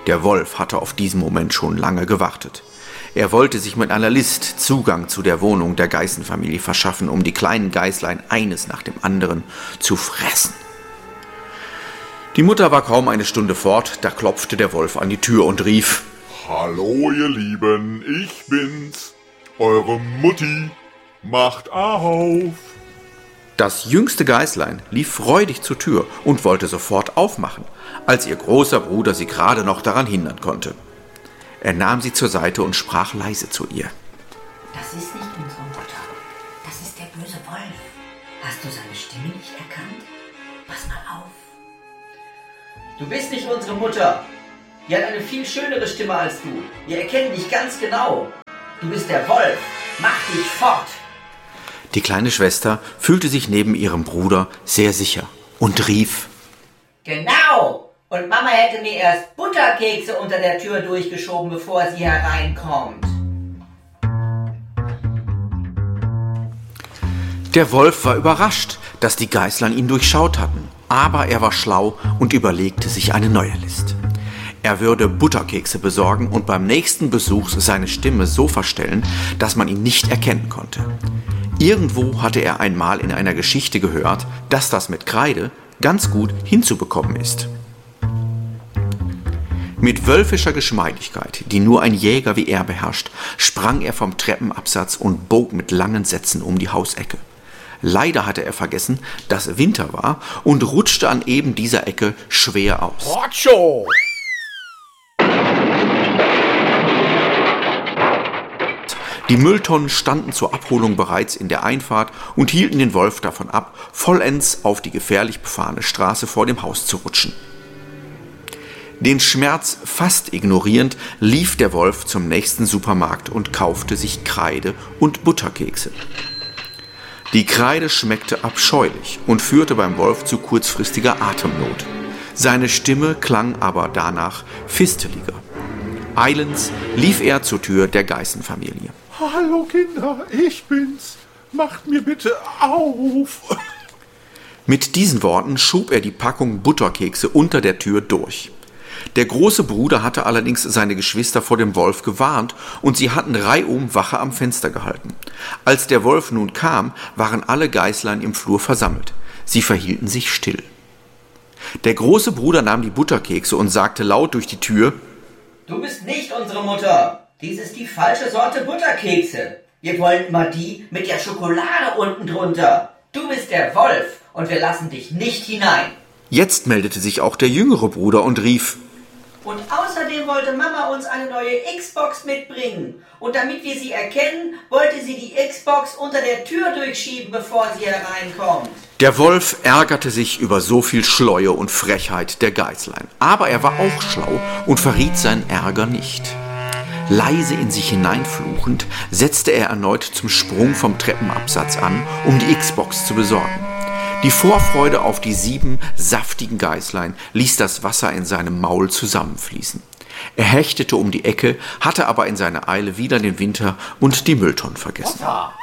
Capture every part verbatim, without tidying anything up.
Der Wolf hatte auf diesen Moment schon lange gewartet. Er wollte sich mit einer List Zugang zu der Wohnung der Geißenfamilie verschaffen, um die kleinen Geißlein eines nach dem anderen zu fressen. Die Mutter war kaum eine Stunde fort, da klopfte der Wolf an die Tür und rief: »Hallo, ihr Lieben, ich bin's, eure Mutti, macht auf!« Das jüngste Geißlein lief freudig zur Tür und wollte sofort aufmachen, als ihr großer Bruder sie gerade noch daran hindern konnte. Er nahm sie zur Seite und sprach leise zu ihr. »Das ist nicht unsere Mutter, das ist der böse Wolf. Hast du seine Stimme nicht erkannt? Pass mal auf.« »Du bist nicht unsere Mutter. Die hat eine viel schönere Stimme als du. Wir erkennen dich ganz genau. Du bist der Wolf. Mach dich fort!« Die kleine Schwester fühlte sich neben ihrem Bruder sehr sicher und rief: »Genau! Und Mama hätte mir erst Butterkekse unter der Tür durchgeschoben, bevor sie hereinkommt.« Der Wolf war überrascht, dass die Geißlein ihn durchschaut hatten, aber er war schlau und überlegte sich eine neue List. Er würde Butterkekse besorgen und beim nächsten Besuch seine Stimme so verstellen, dass man ihn nicht erkennen konnte. Irgendwo hatte er einmal in einer Geschichte gehört, dass das mit Kreide ganz gut hinzubekommen ist. Mit wölfischer Geschmeidigkeit, die nur ein Jäger wie er beherrscht, sprang er vom Treppenabsatz und bog mit langen Sätzen um die Hausecke. Leider hatte er vergessen, dass Winter war und rutschte an eben dieser Ecke schwer aus. Rotscho! Die Mülltonnen standen zur Abholung bereits in der Einfahrt und hielten den Wolf davon ab, vollends auf die gefährlich befahrene Straße vor dem Haus zu rutschen. Den Schmerz fast ignorierend lief der Wolf zum nächsten Supermarkt und kaufte sich Kreide und Butterkekse. Die Kreide schmeckte abscheulich und führte beim Wolf zu kurzfristiger Atemnot. Seine Stimme klang aber danach fisteliger. Eilends lief er zur Tür der Geißenfamilie. »Hallo Kinder, ich bin's. Macht mir bitte auf!« Mit diesen Worten schob er die Packung Butterkekse unter der Tür durch. Der große Bruder hatte allerdings seine Geschwister vor dem Wolf gewarnt und sie hatten reihum Wache am Fenster gehalten. Als der Wolf nun kam, waren alle Geißlein im Flur versammelt. Sie verhielten sich still. Der große Bruder nahm die Butterkekse und sagte laut durch die Tür: »Du bist nicht unsere Mutter. Dies ist die falsche Sorte Butterkekse. Wir wollen immer die mit der Schokolade unten drunter. Du bist der Wolf und wir lassen dich nicht hinein.« Jetzt meldete sich auch der jüngere Bruder und rief: »Und außerdem wollte Mama uns eine neue Xbox mitbringen. Und damit wir sie erkennen, wollte sie die Xbox unter der Tür durchschieben, bevor sie hereinkommt.« Der Wolf ärgerte sich über so viel Schleue und Frechheit der Geißlein. Aber er war auch schlau und verriet seinen Ärger nicht. Leise in sich hineinfluchend setzte er erneut zum Sprung vom Treppenabsatz an, um die Xbox zu besorgen. Die Vorfreude auf die sieben saftigen Geißlein ließ das Wasser in seinem Maul zusammenfließen. Er hechtete um die Ecke, hatte aber in seiner Eile wieder den Winter und die Mülltonnen vergessen.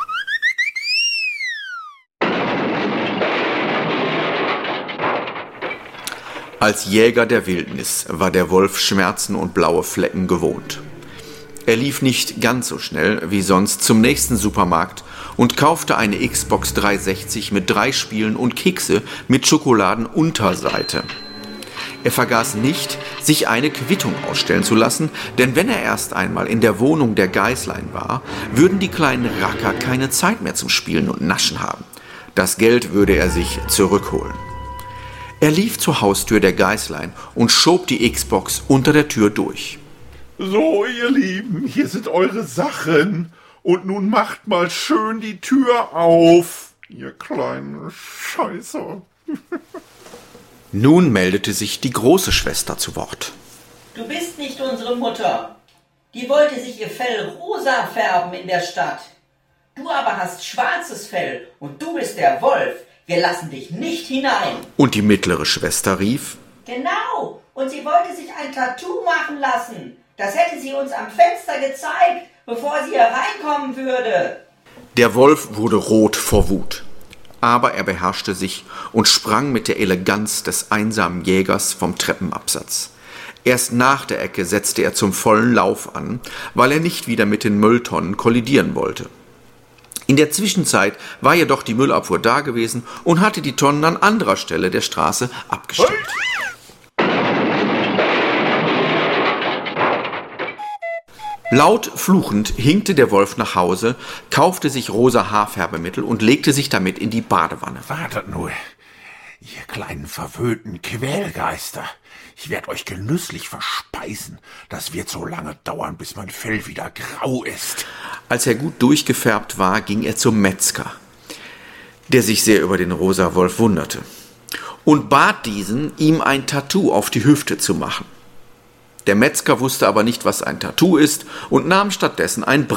Als Jäger der Wildnis war der Wolf Schmerzen und blaue Flecken gewohnt. Er lief nicht ganz so schnell wie sonst zum nächsten Supermarkt und kaufte eine Xbox dreihundertsechzig mit drei Spielen und Kekse mit Schokoladenunterseite. Er vergaß nicht, sich eine Quittung ausstellen zu lassen, denn wenn er erst einmal in der Wohnung der Geißlein war, würden die kleinen Racker keine Zeit mehr zum Spielen und Naschen haben. Das Geld würde er sich zurückholen. Er lief zur Haustür der Geißlein und schob die Xbox unter der Tür durch. »So, ihr Lieben, hier sind eure Sachen. Und nun macht mal schön die Tür auf, ihr kleinen Scheiße.« Nun meldete sich die große Schwester zu Wort. »Du bist nicht unsere Mutter. Die wollte sich ihr Fell rosa färben in der Stadt. Du aber hast schwarzes Fell und du bist der Wolf. Wir lassen dich nicht hinein.« Und die mittlere Schwester rief: »Genau, und sie wollte sich ein Tattoo machen lassen. Das hätte sie uns am Fenster gezeigt, bevor sie hereinkommen würde.« Der Wolf wurde rot vor Wut. Aber er beherrschte sich und sprang mit der Eleganz des einsamen Jägers vom Treppenabsatz. Erst nach der Ecke setzte er zum vollen Lauf an, weil er nicht wieder mit den Mülltonnen kollidieren wollte. In der Zwischenzeit war jedoch die Müllabfuhr da gewesen und hatte die Tonnen an anderer Stelle der Straße abgestellt. Laut fluchend hinkte der Wolf nach Hause, kaufte sich rosa Haarfärbemittel und legte sich damit in die Badewanne. Wartet nur, ihr kleinen verwöhnten Quälgeister. Ich werde euch genüsslich verspeisen. Das wird so lange dauern, bis mein Fell wieder grau ist. Als er gut durchgefärbt war, ging er zum Metzger, der sich sehr über den rosa Wolf wunderte, und bat diesen, ihm ein Tattoo auf die Hüfte zu machen. Der Metzger wusste aber nicht, was ein Tattoo ist, und nahm stattdessen ein Brett.